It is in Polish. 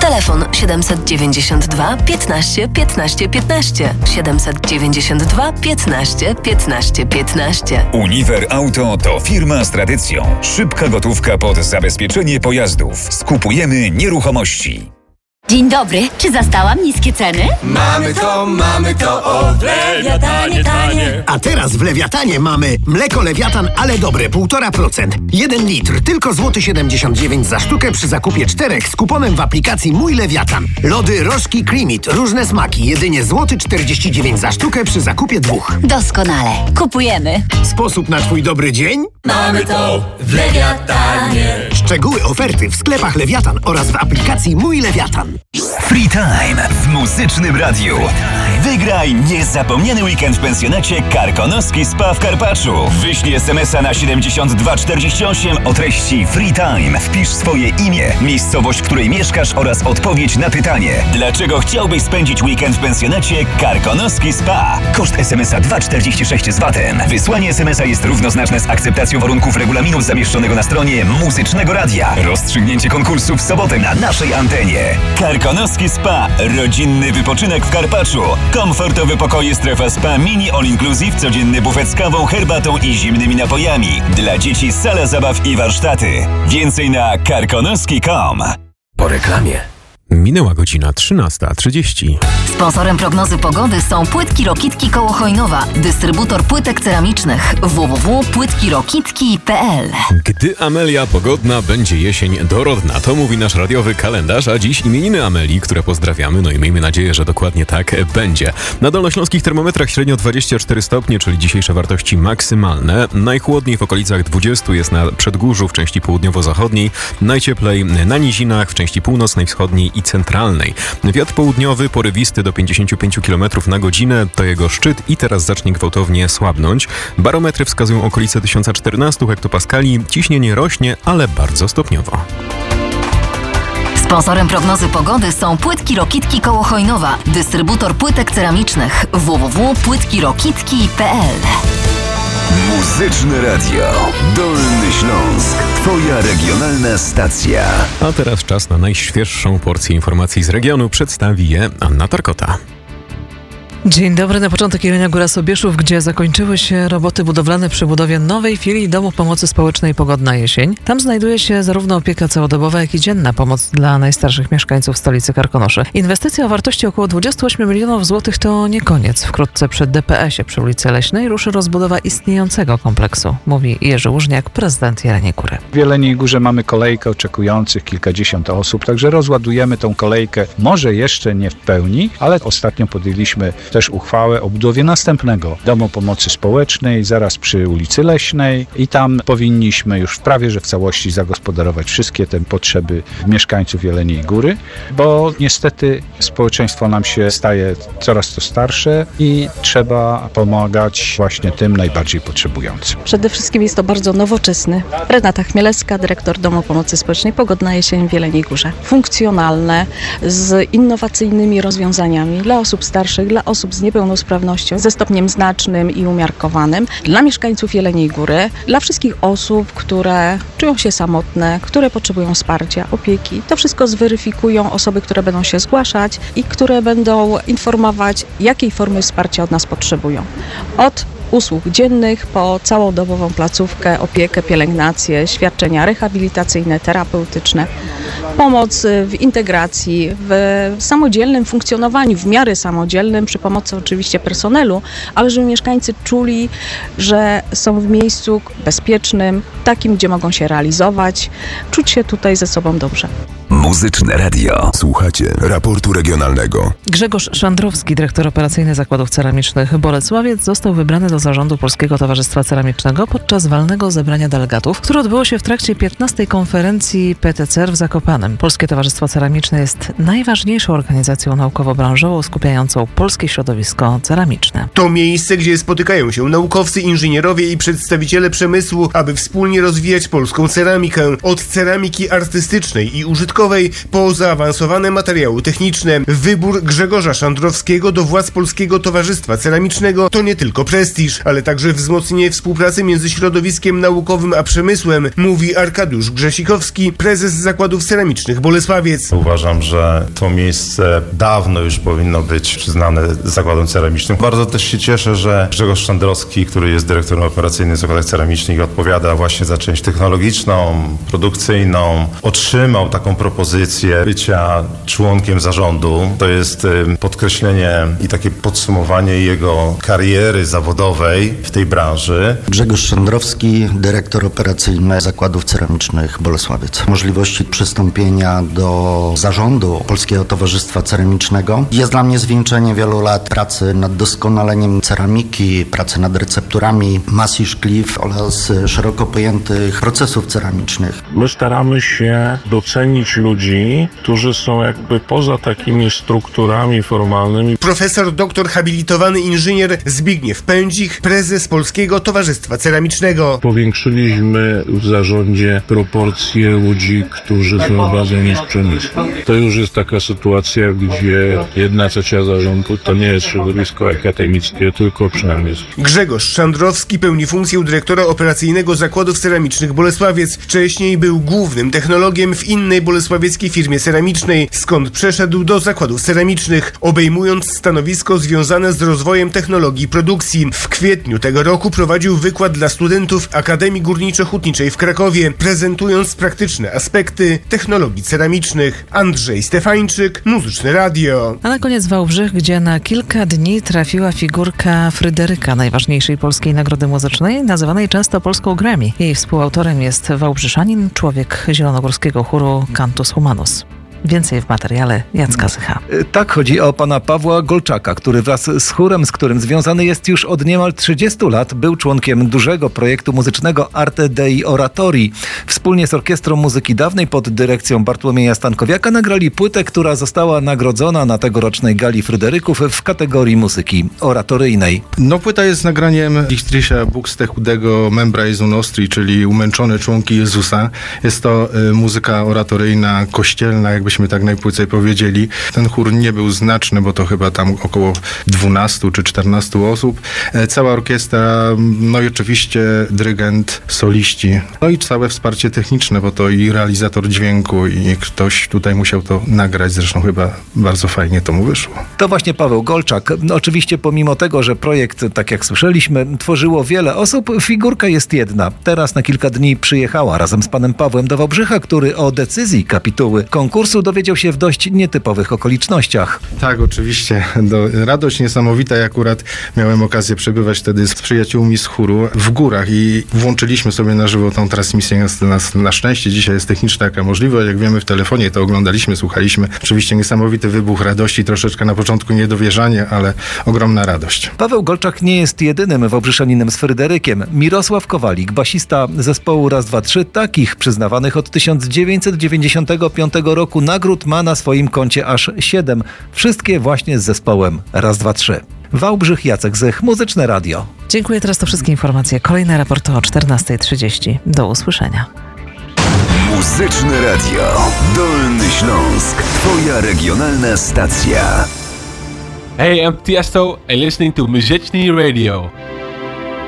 Telefon 792 15 15 15. 792 15 15 15. Uniwer Auto to firma z tradycją. Szybka gotówka pod zabezpieczenie pojazdów. Skupujemy nieruchomości. Dzień dobry, czy zastałam niskie ceny? Mamy to, o, w Lewiatanie tanie. A teraz w Lewiatanie mamy mleko Lewiatan, ale dobre, 1,5%. 1 litr, tylko złoty 79 za sztukę przy zakupie 4 z kuponem w aplikacji Mój Lewiatan. Lody Rożki Creamit, różne smaki, jedynie złoty 49 za sztukę przy zakupie 2. Doskonale, kupujemy. Sposób na twój dobry dzień? Mamy to w Lewiatanie. Szczegóły oferty w sklepach Lewiatan oraz w aplikacji Mój Lewiatan. Free Time w Muzycznym Radiu. Wygraj niezapomniany weekend w pensjonacie Karkonoski Spa w Karpaczu. Wyślij SMS-a na 7248 o treści Free Time. Wpisz swoje imię, miejscowość, w której mieszkasz oraz odpowiedź na pytanie. Dlaczego chciałbyś spędzić weekend w pensjonacie Karkonoski Spa? Koszt SMS-a 2,46 z VAT-em. Wysłanie SMS-a jest równoznaczne z akceptacją warunków regulaminu zamieszczonego na stronie Muzycznego Radia. Rozstrzygnięcie konkursu w sobotę na naszej antenie. Karkonoski Spa. Rodzinny wypoczynek w Karpaczu. Komfortowe pokoje, strefa spa, mini all-inclusive, codzienny bufet z kawą, herbatą i zimnymi napojami. Dla dzieci sala zabaw i warsztaty. Więcej na karkonoski.com. Po reklamie. Minęła godzina 13:30. Sponsorem prognozy pogody są Płytki Rokitki koło Chojnowa. Dystrybutor płytek ceramicznych. www.płytkirokitki.pl. Gdy Amelia pogodna, będzie jesień dorodna. To mówi nasz radiowy kalendarz, a dziś imieniny Amelii, które pozdrawiamy. No i miejmy nadzieję, że dokładnie tak będzie. Na dolnośląskich termometrach średnio 24 stopnie, czyli dzisiejsze wartości maksymalne. Najchłodniej w okolicach 20 jest na Przedgórzu w części południowo-zachodniej. Najcieplej na nizinach w części północnej, wschodniej i centralnej. Wiatr południowy, porywisty do 55 km na godzinę, to jego szczyt i teraz zacznie gwałtownie słabnąć. Barometry wskazują okolice 1014 hektopaskali, ciśnienie rośnie, ale bardzo stopniowo. Sponsorem prognozy pogody są Płytki Rokitki koło Chojnowa. Dystrybutor płytek ceramicznych. www.płytkirokitki.pl. Muzyczne Radio. Dolny Śląsk. Twoja regionalna stacja. A teraz czas na najświeższą porcję informacji z regionu. Przedstawi je Anna Tarkota. Dzień dobry. Na początek Jelenia Góra Sobieszów, gdzie zakończyły się roboty budowlane przy budowie nowej filii Domu Pomocy Społecznej Pogodna Jesień. Tam znajduje się zarówno opieka całodobowa, jak i dzienna pomoc dla najstarszych mieszkańców stolicy Karkonoszy. Inwestycja o wartości około 28 milionów złotych to nie koniec. Wkrótce przy DPS-ie przy ulicy Leśnej ruszy rozbudowa istniejącego kompleksu, mówi Jerzy Łużniak, prezydent Jeleniej Góry. W Jeleniej Górze mamy kolejkę oczekujących kilkadziesiąt osób, także rozładujemy tą kolejkę, może jeszcze nie w pełni, ale ostatnio podjęliśmy też uchwałę o budowie następnego Domu Pomocy Społecznej zaraz przy ulicy Leśnej i tam powinniśmy już prawie że w całości zagospodarować wszystkie te potrzeby mieszkańców Jeleniej Góry, bo niestety społeczeństwo nam się staje coraz to starsze i trzeba pomagać właśnie tym najbardziej potrzebującym. Przede wszystkim jest to bardzo nowoczesny. Renata Chmielewska, dyrektor Domu Pomocy Społecznej Pogodna Jesień w Jeleniej Górze. Funkcjonalne, z innowacyjnymi rozwiązaniami dla osób starszych, dla osób z niepełnosprawnością, ze stopniem znacznym i umiarkowanym, dla mieszkańców Jeleniej Góry, dla wszystkich osób, które czują się samotne, które potrzebują wsparcia, opieki. To wszystko zweryfikują osoby, które będą się zgłaszać i które będą informować, jakiej formy wsparcia od nas potrzebują. Od usług dziennych po całodobową placówkę, opiekę, pielęgnację, świadczenia rehabilitacyjne, terapeutyczne, pomoc w integracji, w samodzielnym funkcjonowaniu, w miarę samodzielnym, przy pomocy oczywiście personelu, ale żeby mieszkańcy czuli, że są w miejscu bezpiecznym, takim, gdzie mogą się realizować, czuć się tutaj ze sobą dobrze. Muzyczne Radio. Słuchacie raportu regionalnego. Grzegorz Szandrowski, dyrektor operacyjny Zakładów Ceramicznych Bolesławiec, został wybrany do zarządu Polskiego Towarzystwa Ceramicznego podczas walnego zebrania delegatów, które odbyło się w trakcie 15. konferencji PTCR w Zakopanem. Polskie Towarzystwo Ceramiczne jest najważniejszą organizacją naukowo-branżową skupiającą polskie środowisko ceramiczne. To miejsce, gdzie spotykają się naukowcy, inżynierowie i przedstawiciele przemysłu, aby wspólnie rozwijać polską ceramikę. Od ceramiki artystycznej i użytkowej wojskowej po zaawansowane materiały techniczne. Wybór Grzegorza Szandrowskiego do władz Polskiego Towarzystwa Ceramicznego to nie tylko prestiż, ale także wzmocnienie współpracy między środowiskiem naukowym a przemysłem, mówi Arkadiusz Grzesikowski, prezes Zakładów Ceramicznych Bolesławiec. Uważam, że to miejsce dawno już powinno być przyznane zakładom ceramicznym. Bardzo też się cieszę, że Grzegorz Szandrowski, który jest dyrektorem operacyjnym w Zakładach Ceramicznych i odpowiada właśnie za część technologiczną, produkcyjną, otrzymał taką propozycję bycia członkiem zarządu. To jest podkreślenie i takie podsumowanie jego kariery zawodowej w tej branży. Grzegorz Szandrowski, dyrektor operacyjny Zakładów Ceramicznych Bolesławiec. Możliwości przystąpienia do zarządu Polskiego Towarzystwa Ceramicznego jest dla mnie zwieńczenie wielu lat pracy nad doskonaleniem ceramiki, pracy nad recepturami, masy szkliw oraz szeroko pojętych procesów ceramicznych. My staramy się docenić ludzi, którzy są jakby poza takimi strukturami formalnymi. Profesor doktor habilitowany inżynier Zbigniew Pędzik, prezes Polskiego Towarzystwa Ceramicznego. Powiększyliśmy w zarządzie proporcje ludzi, którzy są prowadzeni z przemysłu. To już jest taka sytuacja, gdzie 1/3 zarządu to nie jest środowisko akademickie, tylko przemysł. Grzegorz Szandrowski pełni funkcję dyrektora operacyjnego Zakładów Ceramicznych Bolesławiec. Wcześniej był głównym technologiem w innej bolesławieckiej firmie ceramicznej, skąd przeszedł do Zakładów Ceramicznych, obejmując stanowisko związane z rozwojem technologii produkcji. W kwietniu tego roku prowadził wykład dla studentów Akademii Górniczo-Hutniczej w Krakowie, prezentując praktyczne aspekty technologii ceramicznych. Andrzej Stefańczyk, Muzyczne Radio. A na koniec Wałbrzych, gdzie na kilka dni trafiła figurka Fryderyka, najważniejszej polskiej nagrody muzycznej, nazywanej często polską Grammy. Jej współautorem jest wałbrzyszanin, człowiek zielonogórskiego chóru Cantus Humanus. Więcej w materiale Jacka Zycha. Tak, chodzi o pana Pawła Golczaka, który wraz z chórem, z którym związany jest już od niemal 30 lat, był członkiem dużego projektu muzycznego Arte Dei Oratori. Wspólnie z Orkiestrą Muzyki Dawnej pod dyrekcją Bartłomieja Stankowiaka nagrali płytę, która została nagrodzona na tegorocznej gali Fryderyków w kategorii muzyki oratoryjnej. No, płyta jest nagraniem Dictricia Buxte Chudego Membra Jesu Nostri, czyli umęczone członki Jezusa. Jest to muzyka oratoryjna, kościelna, jakbyśmy tak najpłycej powiedzieli. Ten chór nie był znaczny, bo to chyba tam około 12 czy 14 osób. Cała orkiestra, no i oczywiście dyrygent, soliści. No i całe wsparcie techniczne, bo to i realizator dźwięku, i ktoś tutaj musiał to nagrać. Zresztą chyba bardzo fajnie to mu wyszło. To właśnie Paweł Golczak. Oczywiście pomimo tego, że projekt, tak jak słyszeliśmy, tworzyło wiele osób, figurka jest jedna. Teraz na kilka dni przyjechała razem z panem Pawłem do Wałbrzycha, który o decyzji kapituły konkursu dowiedział się w dość nietypowych okolicznościach. Tak, oczywiście. Radość niesamowita. Ja akurat miałem okazję przebywać wtedy z przyjaciółmi z chóru w górach i włączyliśmy sobie na żywo tą transmisję. Na szczęście dzisiaj jest techniczna taka możliwość. Jak wiemy, w telefonie to oglądaliśmy, słuchaliśmy. Oczywiście niesamowity wybuch radości. Troszeczkę na początku niedowierzanie, ale ogromna radość. Paweł Golczak nie jest jedynym wałbrzyszeninem z Fryderykiem. Mirosław Kowalik, basista zespołu Raz, Dwa, Trzy, takich przyznawanych od 1995 roku nagród ma na swoim koncie aż 7. Wszystkie właśnie z zespołem Raz, Dwa, Trzy. Wałbrzych, Jacek Zych, Muzyczne Radio. Dziękuję, teraz to wszystkie informacje. Kolejne raporty o 14:30. Do usłyszenia. Muzyczne Radio. Dolny Śląsk. Twoja regionalna stacja. Hey, I'm Tiesto and listening to Muzyczne Radio.